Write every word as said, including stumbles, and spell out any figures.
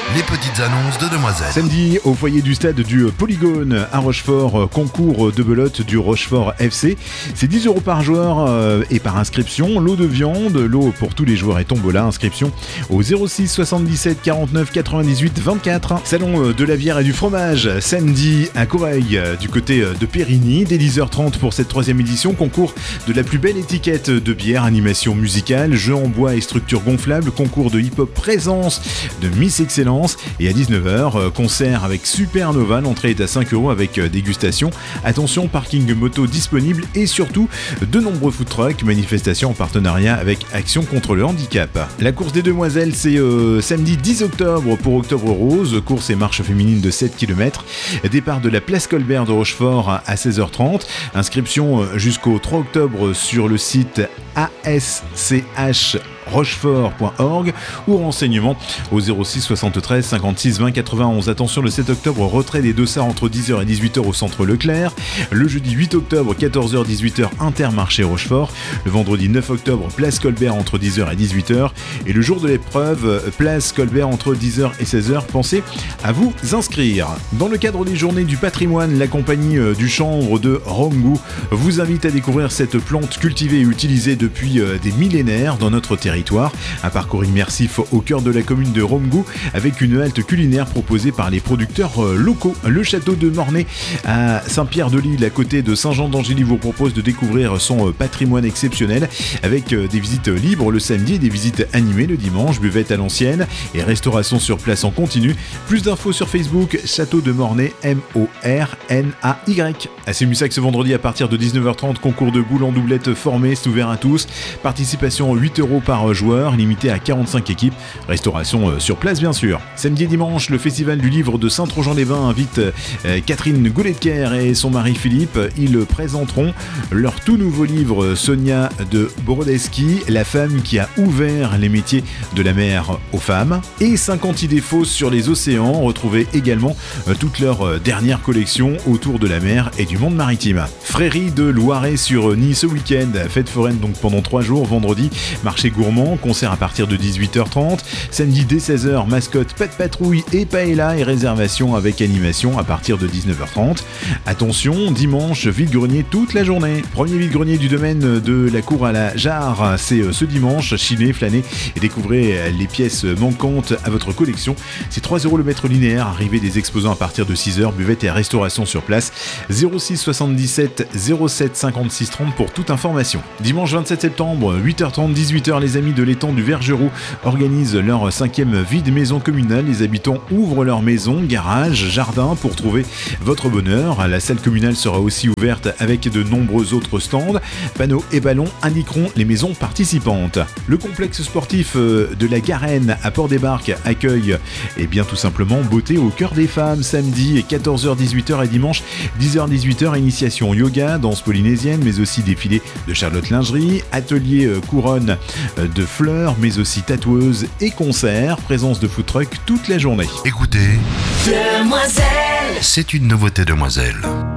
les petites annonces de Demoiselle. Samedi, au foyer du stade du Polygone à Rochefort, concours de belote du Rochefort F C. C'est dix euros par joueur euh, et par inscription. Lot de viande, lot pour tous les joueurs et tombola. Inscription au zéro six soixante-dix-sept quarante-neuf quatre-vingt-dix-huit vingt-quatre. Salon de la bière et du fromage, samedi à Coreil, du côté de Périgny, dès dix heures trente pour cette troisième édition. Concours de la plus belle étiquette de bière, animation musicale, jeux en bois et structures gonflables, concours de hip-hop présence de Miss Excellence. Et à dix-neuf heures, concert avec Supernova, l'entrée est à cinq euros avec dégustation. Attention, parking moto disponible et surtout de nombreux food trucks, manifestations en partenariat avec Action contre le handicap. La course des demoiselles, c'est euh, samedi dix octobre pour Octobre Rose, course et marche féminine de sept kilomètres. Départ de la place Colbert de Rochefort à seize heures trente. Inscription jusqu'au trois octobre sur le site a s c h rochefort point org ou renseignements au zéro six soixante-treize cinquante-six vingt quatre-vingt-onze. Attention, le sept octobre, retrait des dossards entre dix heures et dix-huit heures au centre Leclerc. Le jeudi huit octobre, quatorze heures dix-huit heures, Intermarché Rochefort. Le vendredi neuf octobre, place Colbert entre dix heures et dix-huit heures. Et le jour de l'épreuve, place Colbert entre dix heures et seize heures. Pensez à vous inscrire. Dans le cadre des journées du patrimoine, la compagnie du chanvre de Romgou vous invite à découvrir cette plante cultivée et utilisée depuis des millénaires dans notre territoire. Un parcours immersif au cœur de la commune de Romgou avec une halte culinaire proposée par les producteurs locaux. Le château de Mornay à Saint-Pierre-de-l'Île à côté de Saint-Jean-d'Angély vous propose de découvrir son patrimoine exceptionnel avec des visites libres le samedi et des visites animées le dimanche, buvette à l'ancienne et restauration sur place en continu. Plus d'infos sur Facebook, Château de Mornay, M O R N A Y. À Sémussac ce vendredi à partir de dix-neuf heures trente, concours de boules en doublette formé, c'est ouvert à tous. Participation huit euros par joueurs, limité à quarante-cinq équipes. Restauration sur place bien sûr. Samedi et dimanche, le festival du livre de Saint-Trojan-les-Vins invite euh, Catherine Gouletker et son mari Philippe. Ils présenteront leur tout nouveau livre Sonia de Brodesky, la femme qui a ouvert les métiers de la mer aux femmes. Et cinquante idées fausses sur les océans. Retrouvez également euh, toute leur euh, dernière collection autour de la mer et du monde maritime. Frérie de Loiret sur Nice ce week-end. Fête foraine donc pendant trois jours. Vendredi, marché gourmand. Concert à partir de dix-huit heures trente. Samedi dès seize heures, mascotte, pas de patrouille et paella et réservation avec animation à partir de dix-neuf heures trente. Attention, dimanche, vide-grenier toute la journée. Premier vide-grenier du domaine de la cour à la Jarre, c'est ce dimanche. Chiner, flâner et découvrez les pièces manquantes à votre collection. C'est trois euros le mètre linéaire. Arrivée des exposants à partir de six heures. Buvette et restauration sur place. zéro six soixante-dix-sept zéro sept cinquante-six trente pour toute information. Dimanche vingt-sept septembre, huit heures trente, dix-huit heures, les amis de l'étang du Vergerou organisent leur cinquième vide maison communale. Les habitants ouvrent leur maison, garage, jardin pour trouver votre bonheur. La salle communale sera aussi ouverte avec de nombreux autres stands. Panneaux et ballons indiqueront les maisons participantes. Le complexe sportif de la Garenne à Port-des-Barques accueille eh bien tout simplement Beauté au cœur des femmes samedi quatorze heures dix-huit heures et dimanche dix heures dix-huit heures, initiation yoga, danse polynésienne mais aussi défilé de Charlotte Lingerie, atelier couronne de fleurs, mais aussi tatoueuses et concerts, présence de food truck toute la journée. Écoutez, Demoiselle, c'est une nouveauté Demoiselle.